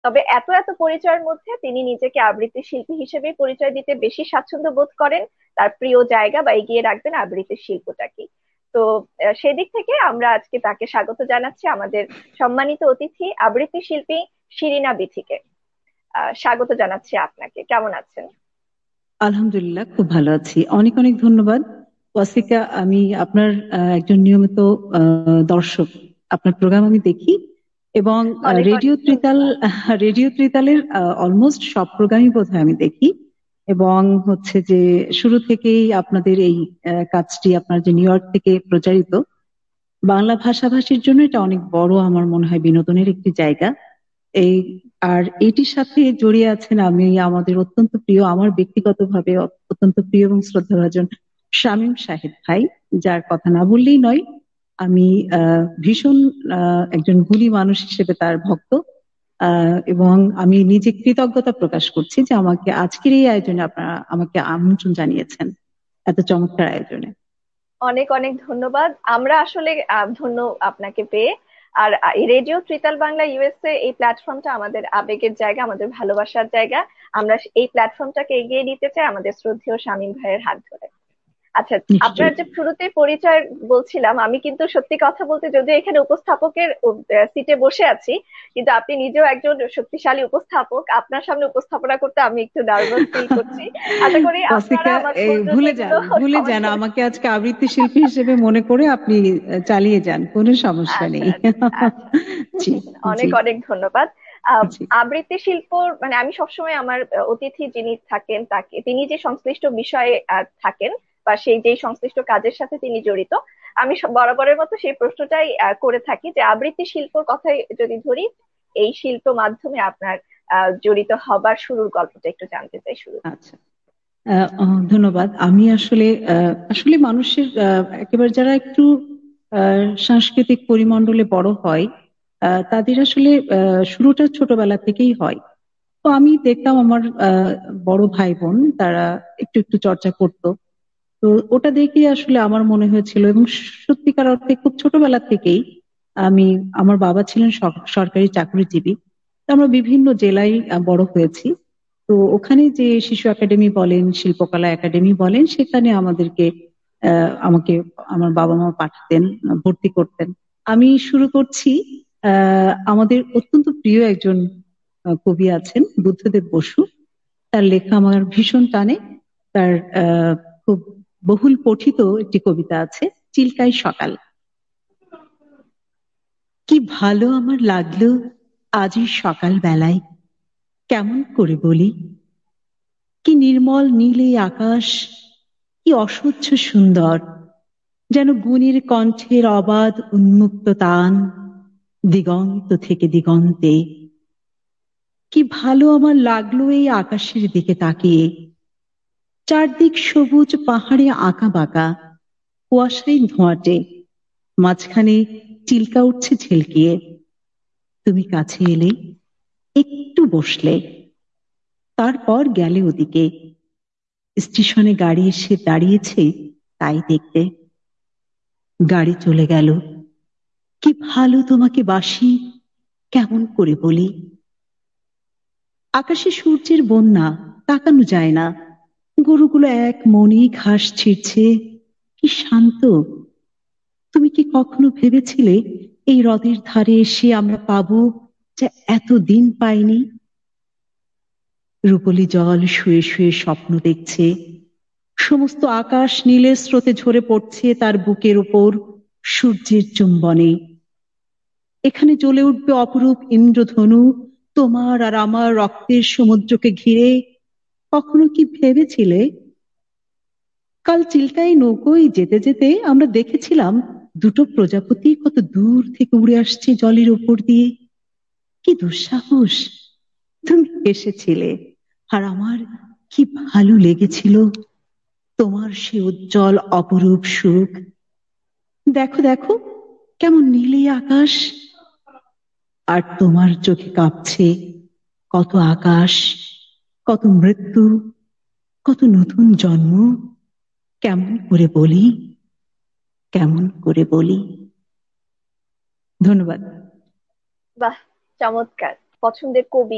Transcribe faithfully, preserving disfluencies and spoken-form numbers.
তবে এত এত পরিচয়ের মধ্যে তিনি নিজেকে আবৃত্তি শিল্পী হিসেবে পরিচয় দিতে বেশি স্বাচ্ছন্দ্য বোধ করেন। তার প্রিয় জায়গা বা এগিয়ে রাখবেন আবৃত্তি শিল্পটাকে। তো আহ, সেদিক থেকে আমরা আজকে তাকে স্বাগত জানাচ্ছি, আমাদের সম্মানিত অতিথি আবৃত্তি শিল্পী শিরিনা বিথিকে। আহ স্বাগত জানাচ্ছি আপনাকে। কেমন আছেন? আলহামদুলিল্লাহ, খুব ভালো আছি। অনেক অনেক ধন্যবাদ ওয়াসিকা। আমি আপনার আহ, একজন নিয়মিত আহ, দর্শক। আপনার প্রোগ্রাম আমি দেখি এবং আহ, অনেক রেডিও অনেক ত্রিতাল ধন্যবাদ। রেডিও ত্রিতালের অলমোস্ট সব প্রোগ্রামই বোধহয় আমি দেখি। এবং হচ্ছে যে শুরু থেকেই আপনাদের এই আহ, কাজটি আপনার যে নিউ ইয়র্ক থেকে প্রচারিত বাংলা ভাষাভাষীর জন্য এটা অনেক বড়, আমার মনে হয় বিনোদনের একটি জায়গা। এই আর এটির সাথে জড়িয়ে আছেন আমি আমাদের অত্যন্ত প্রিয়, আমার ব্যক্তিগতভাবে অ- অত্যন্ত প্রিয় এবং শ্রদ্ধাভাজন শামীম শাহিদ ভাই, যার কথা না বললেই নয়। আমি আহ ভীষণ আহ একজন গুণী মানুষ হিসেবে তার ভক্ত। আহ এবং আমি নিজে কৃতজ্ঞতা প্রকাশ করছি যে আমাকে আজকের এই আয়োজনে আপনারা আমাকে আমন্ত্রণ জানিয়েছেন, এত চমৎকার আয়োজনে। অনেক অনেক ধন্যবাদ। আমরা আসলে আহ, ধন্য আপনাকে পেয়ে। আর আহ, এই রেডিও ত্রিতাল বাংলা ইউএসএ এই প্ল্যাটফর্মটা আমাদের আবেগের জায়গা, আমাদের ভালোবাসার জায়গা। আমরা এই প্ল্যাটফর্মটাকে এগিয়ে নিতে চাই আমাদের শ্রদ্ধেয় শামীম ভাইয়ের হাত ধরে। আচ্ছা, আপনার নিশ্চয়ই। যে শুরুতে পরিচয় বলছিলাম, আমি কিন্তু সত্যি কথা বলতে যদিও এখানে উপস্থাপকের সিটে বসে আছি, কিন্তু আপনি নিজেও একজন শক্তিশালী উপস্থাপক। আপনার সামনে উপস্থাপনা করতে আমি একটু নার্ভাস ফিল করছি। আশা করি আপনারা ওয়াসিকা, আমার এই ভুল ভুলে যান, ত্রুটিগুলো ভুলে ক্ষমা যান, করে। আমাকে আজকে আবৃত্তি শিল্পী হিসেবে মনে করে আপনি আহ, চালিয়ে যান, কোনো সমস্যা আচ্ছা নেই। আচ্ছা আচ্ছা। জি। অনেক জি। অনেক ধন্যবাদ। আহ, জি। আবৃত্তি শিল্প মানে আমি সবসময় আমার আহ, অতিথি যিনি থাকেন তাকে, তিনি যে সংশ্লিষ্ট বিষয়ে আহ, থাকেন বা সেই যে সংশ্লিষ্ট কাজের সাথে তিনি জড়িত, আমি সব- বরাবরের মতো সেই প্রশ্নটাই আহ, করে থাকি যে আবৃত্তি শিল্পর কথাই যদি ধরি, এই শিল্প মাধ্যমে আপনার আহ, জড়িত হবার শুরুর গল্পটা একটু জানতে চাই শুরু। আচ্ছা। আহ, আহ, ধন্যবাদ। আমি আসলে আহ, আসলে মানুষের আহ, একেবারে যারা একটু আহ, সাংস্কৃতিক পরিমণ্ডলে বড় হয়, আহ, তাদের আসলে আহ, শুরুটা ছোটবেলা থেকেই হয়। তো আমি দেখতাম আমার আহ, বড় ভাই বোন তারা একটু একটু চর্চা করতো। তো ওটা দেখে আসলে আমার মনে হয়েছিল, এবং সত্যিকার অর্থে খুব ছোটবেলা থেকেই আমি, আমার বাবা ছিলেন সর- সরকারি চাকরিজীবী। তো আমরা বিভিন্ন জেলায় আহ, বড় হয়েছি। তো ওখানে যে শিশু একাডেমি বলেন, শিল্পকলা একাডেমি বলেন, সেখানে আমাদেরকে আহ আমাকে আমার বাবা মা পাঠাতেন, আহ, ভর্তি করতেন। আমি শুরু করছি, আহ আমাদের অত্যন্ত প্রিয় একজন আহ, কবি আছেন বুদ্ধদেব বসু। তার লেখা আমার ভীষণ টানে। তার আহ খুব বহুল পঠিত একটি কবিতা আছে, চিল্কাই সকাল। কি ভালো আমার লাগলো আজই সকাল বেলায়, কেমন করে বলি। কি নির্মল নীল এই আকাশ, কি অসহ্য সুন্দর, যেন গুণীর কণ্ঠের অবাধ উন্মুক্ত তান দিগন্ত থেকে দিগন্তে। কি ভালো আমার লাগলো এই আকাশের দিকে তাকিয়ে, চারদিক সবুজ পাহাড়ে আঁকা বাঁকা, কুয়াশায় ধোঁয়াটে, মাঝখানে চিল্কা উঠছে ঝিলকিয়ে। তুমি কাছে এলে, একটু বসলে, তারপর গেলে ওদিকে। স্টেশনে গাড়ি এসে দাঁড়িয়েছে, তাই দেখতে। গাড়ি চলে গেল। কি ভালো তোমাকে বাসি, কেমন করে বলি। আকাশে সূর্যের বন্যা, তাকানো যায় না। গরুগুলো এক মনেই ঘাস ছিঁড়ছে, কি শান্ত। তুমি কি কখনো ভেবেছিলে এই হ্রদের ধারে এসে আমরা পাবো যা এতদিন পাইনি। রূপলি জল শুয়ে শুয়ে স্বপ্ন দেখছে, সমস্ত আকাশ নীলের স্রোতে ঝরে পড়ছে তার বুকের উপর সূর্যের চুম্বনে। এখানে জ্বলে উঠবে অপরূপ ইন্দ্রধনু, তোমার আর আমার রক্তের সমুদ্রকে ঘিরে। কখনো কি ভেবেছিলে। কাল চিল্কায় নৌকোয় যেতে যেতে আমরা দেখেছিলাম দুটো প্রজাপতি কত দূর থেকে উড়ে আসছে জলের উপর দিয়ে। কি দুঃসাহস। তুমি এসেছিলে, আর আমার কি ভালো লেগেছিল তোমার সে উজ্জ্বল অপরূপ সুখ। দেখো দেখো, কেমন নীলে আকাশ, আর তোমার চোখে কাঁপছে কত আকাশ, কত মৃত্যু, কত নতুন জন্ম। কেমন করে বলি, কেমন করে বলি। ধন্যবাদ। বাহ, চমৎকার। পছন্দের কবি